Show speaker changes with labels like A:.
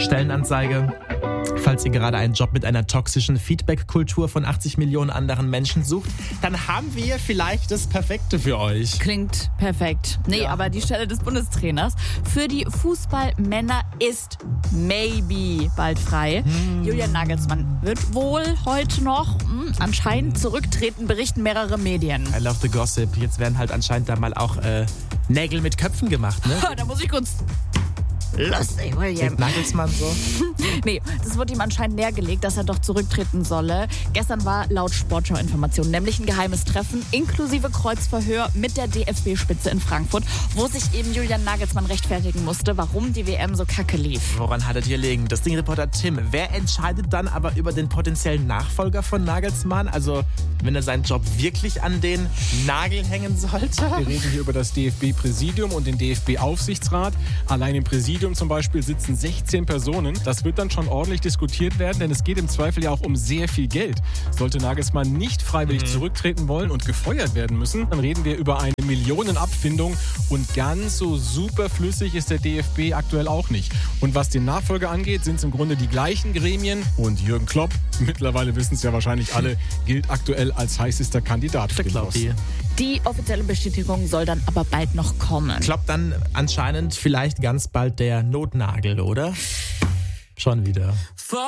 A: Stellenanzeige. Falls ihr gerade einen Job mit einer toxischen Feedback-Kultur von 80 Millionen anderen Menschen sucht, dann haben wir vielleicht das Perfekte für euch.
B: Klingt perfekt. Nee,
A: Ja.
B: aber die Stelle des Bundestrainers für die Fußballmänner ist maybe bald frei. Julian Nagelsmann wird wohl heute noch anscheinend zurücktreten, berichten mehrere Medien.
A: I love the gossip. Jetzt werden halt anscheinend da mal auch Nägel mit Köpfen gemacht, ne?
B: Da muss ich kurz... Lustig, William.
A: Mit Nagelsmann so.
B: Nee, das wurde ihm anscheinend nähergelegt, dass er doch zurücktreten solle. Gestern war laut Sportschau-Informationen nämlich ein geheimes Treffen inklusive Kreuzverhör mit der DFB-Spitze in Frankfurt, wo sich eben Julian Nagelsmann rechtfertigen musste, warum die WM so kacke lief.
A: Woran hattet ihr liegen? Das Ding-Reporter Tim. Wer entscheidet dann aber über den potenziellen Nachfolger von Nagelsmann? Also, wenn er seinen Job wirklich an den Nagel hängen sollte?
C: Wir reden hier über das DFB-Präsidium und den DFB-Aufsichtsrat. Allein im Präsidium zum Beispiel sitzen 16 Personen. Das wird dann schon ordentlich diskutiert werden, denn es geht im Zweifel ja auch um sehr viel Geld. Sollte Nagelsmann nicht freiwillig zurücktreten wollen und gefeuert werden müssen, dann reden wir über eine Millionenabfindung und ganz so superflüssig ist der DFB aktuell auch nicht. Und was den Nachfolger angeht, sind es im Grunde die gleichen Gremien und Jürgen Klopp, mittlerweile wissen es ja wahrscheinlich alle, gilt aktuell als heißester Kandidat für den Boss.
B: Die offizielle Bestätigung soll dann aber bald noch kommen.
A: Kloppt dann anscheinend vielleicht ganz bald der Notnagel, oder? Schon wieder.